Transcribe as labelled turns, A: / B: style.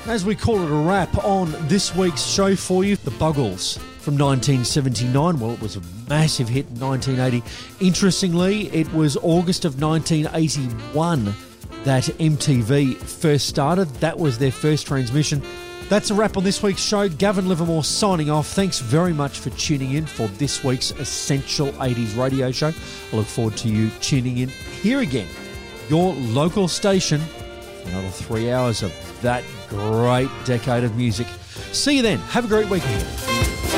A: As we call it a wrap on this week's show for you, The Buggles from 1979. Well, it was a massive hit in 1980. Interestingly, it was August of 1981 that MTV first started. That was their first transmission. That's a wrap on this week's show. Gavin Livermore signing off. Thanks very much for tuning in for this week's Essential 80s radio show. I look forward to you tuning in here again, your local station, for another 3 hours of that great decade of music. See you then. Have a great weekend.